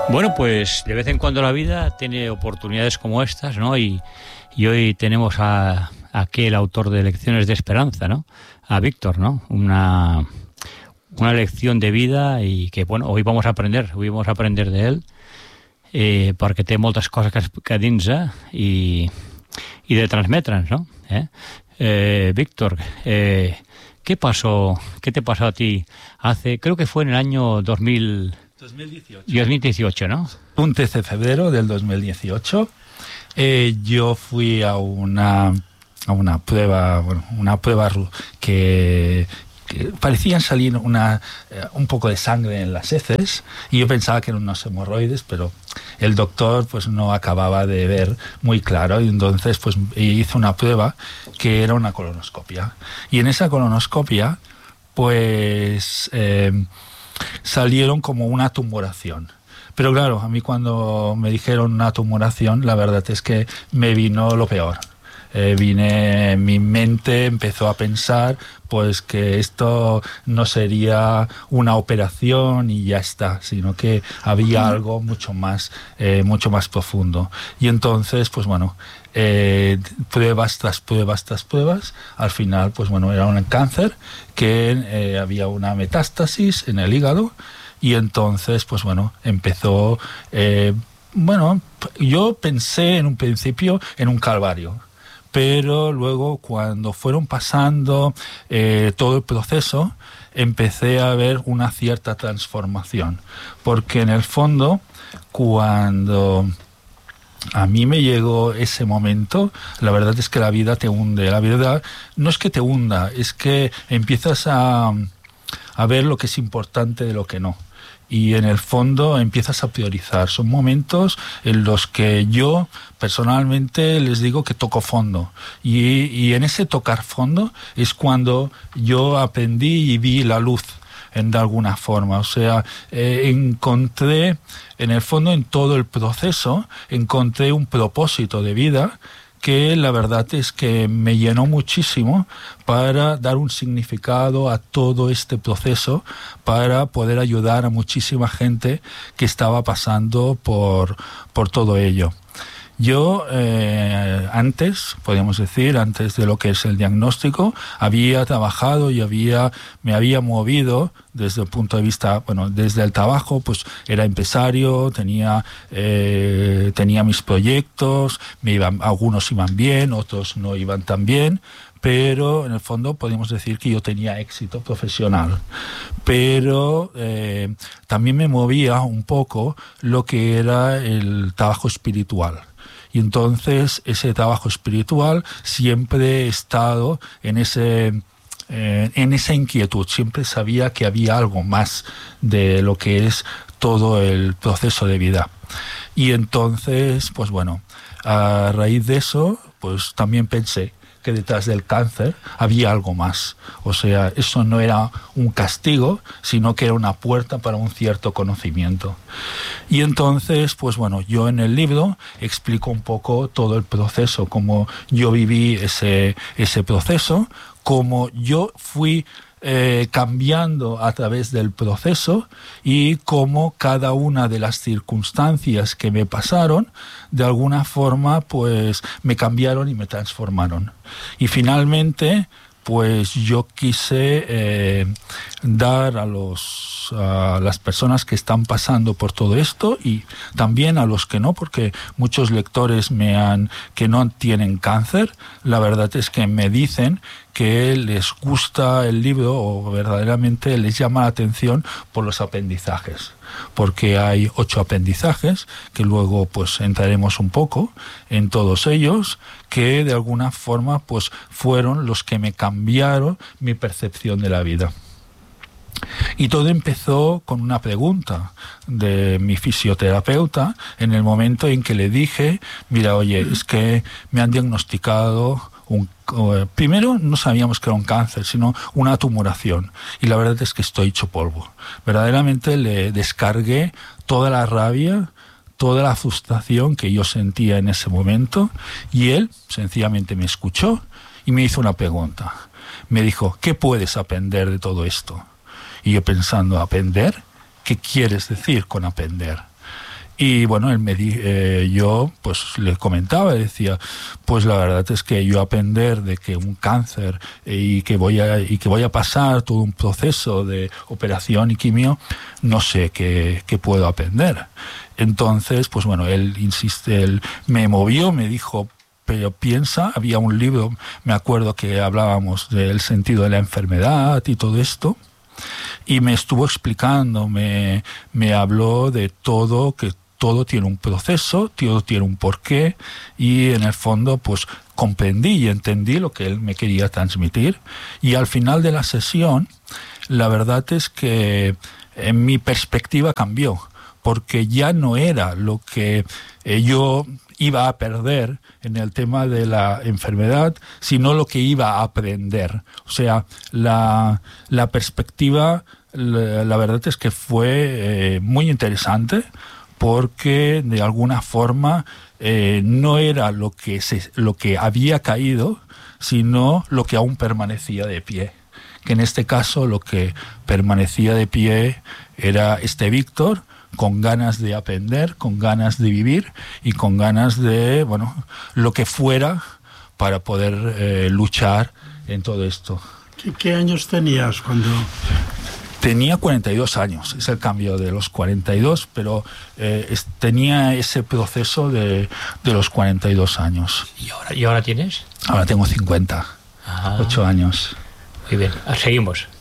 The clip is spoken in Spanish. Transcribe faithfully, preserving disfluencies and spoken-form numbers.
Bueno, pues de vez en cuando la vida tiene oportunidades como estas, ¿no? Y, y hoy tenemos a, a aquí el autor de Lecciones de Esperanza, ¿no? A Víctor, ¿no? Una, una lección de vida y que, bueno, hoy vamos a aprender, hoy vamos a aprender de él, eh, perquè té moltes coses que, que dins eh? I, y de transmetre'ns, ¿no? ¿Eh? Eh, Víctor, eh, ¿qué pasó? ¿Qué te pasó a ti hace, creo que fue en el año dos mil dieciocho, dos mil dieciocho, ¿no? Un trece de febrero del dos mil dieciocho, eh, yo fui a una a una prueba, bueno, una prueba que, que parecían salir una eh, un poco de sangre en las heces y yo pensaba que eran unos hemorroides, pero el doctor pues no acababa de ver muy claro y entonces pues hizo una prueba que era una colonoscopia y en esa colonoscopia pues eh, salieron como una tumoración. Pero claro, a mí cuando me dijeron una tumoración, la verdad es que me vino lo peor. Eh, vine, mi mente empezó a pensar pues que esto no sería una operación y ya está, sino que había algo mucho más, eh, mucho más profundo. Y entonces, pues bueno, eh, pruebas tras pruebas tras pruebas, al final, pues bueno, era un cáncer que eh, había una metástasis en el hígado y entonces, pues bueno, empezó, eh, bueno, yo pensé en un principio en un calvario. Pero luego cuando fueron pasando eh, todo el proceso, empecé a ver una cierta transformación. Porque en el fondo, cuando a mí me llegó ese momento, la verdad es que la vida te hunde. La vida no es que te hunda, es que empiezas a, a ver lo que es importante de lo que no. Y en el fondo empiezas a priorizar. Son momentos en los que yo personalmente les digo que toco fondo. Y, y en ese tocar fondo es cuando yo aprendí y vi la luz en de alguna forma. O sea, eh, encontré, en el fondo, en todo el proceso, encontré un propósito de vida que la verdad es que me llenó muchísimo para dar un significado a todo este proceso, para poder ayudar a muchísima gente que estaba pasando por, por todo ello. Yo eh, antes, podríamos decir, antes de lo que es el diagnóstico, había trabajado y había, me había movido desde el punto de vista, bueno, desde el trabajo, pues era empresario, tenía, eh, tenía mis proyectos, me iban, algunos iban bien, otros no iban tan bien, pero en el fondo podemos decir que yo tenía éxito profesional. Pero eh, también me movía un poco lo que era el trabajo espiritual. Y entonces ese trabajo espiritual siempre he estado en ese... Eh, en esa inquietud, siempre sabía que había algo más de lo que es todo el proceso de vida. Y entonces, pues bueno, a raíz de eso, pues también pensé que detrás del cáncer había algo más. O sea, eso no era un castigo, sino que era una puerta para un cierto conocimiento. Y entonces, pues bueno, yo en el libro explico un poco todo el proceso, cómo yo viví ese, ese proceso, cómo yo fui eh, cambiando a través del proceso y cómo cada una de las circunstancias que me pasaron, de alguna forma, pues me cambiaron y me transformaron. Y finalmente, pues yo quise eh, dar a, los, a las personas que están pasando por todo esto y también a los que no, porque muchos lectores me han, que no tienen cáncer, la verdad es que me dicen que les gusta el libro o verdaderamente les llama la atención por los aprendizajes, porque hay ocho aprendizajes que luego pues entraremos un poco en todos ellos, que de alguna forma pues fueron los que me cambiaron mi percepción de la vida. Y todo empezó con una pregunta de mi fisioterapeuta en el momento en que le dije, mira, oye, es que me han diagnosticado un, uh, primero no sabíamos que era un cáncer, sino una tumoración. Y la verdad es que estoy hecho polvo. Verdaderamente le descargué toda la rabia, toda la frustración que yo sentía en ese momento, y él sencillamente me escuchó y me hizo una pregunta. Me dijo, ¿qué puedes aprender de todo esto? Y yo pensando, ¿aprender? ¿Qué quieres decir con aprender? Y bueno, él me di, eh, yo pues le comentaba, decía, pues la verdad es que yo aprender de que un cáncer eh, y que voy a y que voy a pasar todo un proceso de operación y quimio, no sé qué, qué puedo aprender. Entonces, pues bueno, él insiste, él me movió, me dijo, pero piensa, había un libro, me acuerdo que hablábamos del sentido de la enfermedad y todo esto, y me estuvo explicando, me, me habló de todo, que todo tiene un proceso, todo tiene un porqué, y en el fondo pues comprendí y entendí lo que él me quería transmitir, y al final de la sesión la verdad es que en mi perspectiva cambió, porque ya no era lo que eh, yo iba a perder en el tema de la enfermedad, sino lo que iba a aprender. O sea, la, la perspectiva, la, la verdad es que fue eh, muy interesante, porque de alguna forma eh, no era lo que, se, lo que había caído, sino lo que aún permanecía de pie. Que en este caso lo que permanecía de pie era este Víctor, con ganas de aprender, con ganas de vivir y con ganas de, bueno, lo que fuera para poder eh, luchar en todo esto. ¿Qué, qué años tenías cuando...? Tenía cuarenta y dos años, es el cambio de los cuarenta y dos, pero eh, es, tenía ese proceso de, de los cuarenta y dos años. ¿Y ahora, ¿y ahora tienes? Ahora tengo cincuenta, Ah. ocho años. Muy bien, seguimos.